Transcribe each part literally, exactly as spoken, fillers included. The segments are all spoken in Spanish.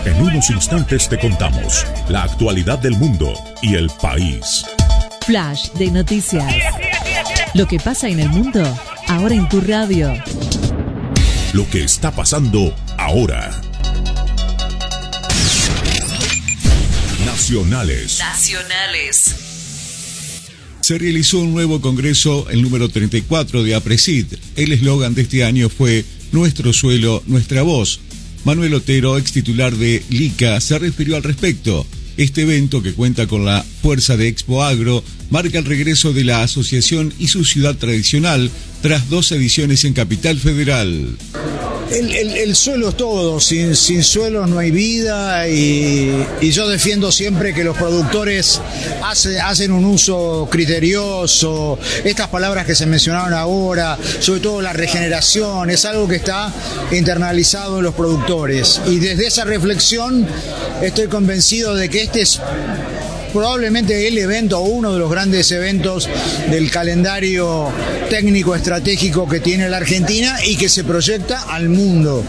En unos instantes te contamos la actualidad del mundo y el país. Flash de noticias. Lo que pasa en el mundo, ahora en tu radio. Lo que está pasando ahora. Nacionales. Nacionales. Se realizó un nuevo congreso, el número treinta y cuatro de APRESID. El eslogan de este año fue Nuestro suelo, nuestra voz. Manuel Otero, ex titular de LICA, se refirió al respecto. Este evento, que cuenta con la fuerza de Expo Agro, marca el regreso de la asociación y su ciudad tradicional tras dos ediciones en Capital Federal. El, el, el suelo es todo, sin, sin suelo no hay vida y, y yo defiendo siempre que los productores hace, hacen un uso criterioso. Estas palabras que se mencionaron ahora, sobre todo la regeneración, es algo que está internalizado en los productores. Y desde esa reflexión estoy convencido de que este es probablemente el evento o uno de los grandes eventos del calendario técnico estratégico que tiene la Argentina y que se proyecta al mundo.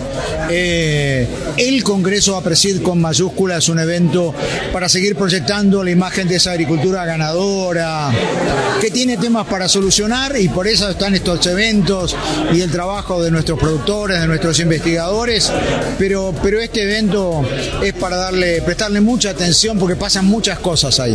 Eh, el Congreso APRESID con mayúscula es un evento para seguir proyectando la imagen de esa agricultura ganadora, que tiene temas para solucionar y por eso están estos eventos y el trabajo de nuestros productores, de nuestros investigadores, pero, pero este evento es para darle, prestarle mucha atención porque pasan muchas cosas ahí.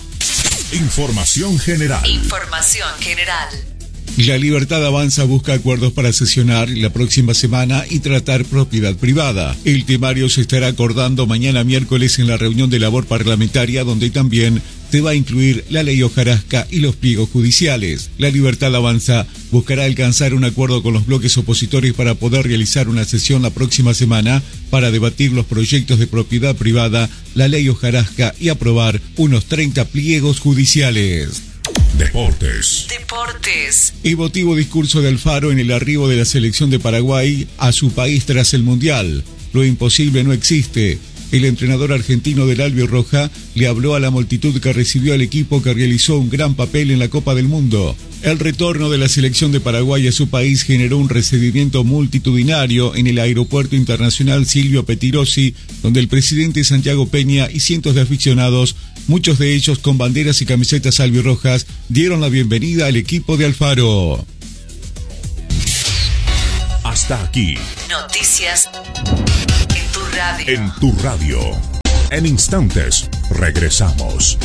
Información general. Información general. La Libertad Avanza busca acuerdos para sesionar la próxima semana y tratar propiedad privada. El temario se estará acordando mañana miércoles en la reunión de labor parlamentaria, donde también se va a incluir la ley hojarasca y los pliegos judiciales. La Libertad Avanza buscará alcanzar un acuerdo con los bloques opositores para poder realizar una sesión la próxima semana para debatir los proyectos de propiedad privada, la ley hojarasca y aprobar unos treinta pliegos judiciales. Deportes. Deportes. Emotivo discurso de Alfaro en el arribo de la selección de Paraguay a su país tras el Mundial. Lo imposible no existe. El entrenador argentino del Albiroja le habló a la multitud que recibió al equipo que realizó un gran papel en la Copa del Mundo. El retorno de la selección de Paraguay a su país generó un recibimiento multitudinario en el Aeropuerto Internacional Silvio Pettirossi, donde el presidente Santiago Peña y cientos de aficionados, muchos de ellos con banderas y camisetas albirrojas, dieron la bienvenida al equipo de Alfaro. Hasta aquí. Noticias en tu radio. En tu radio. En instantes regresamos.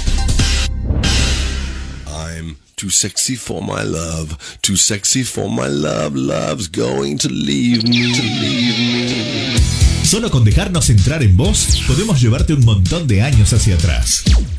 I'm too sexy for my love, too sexy for my love, love's going to leave me, to leave me. Solo con dejarnos entrar en vos, podemos llevarte un montón de años hacia atrás.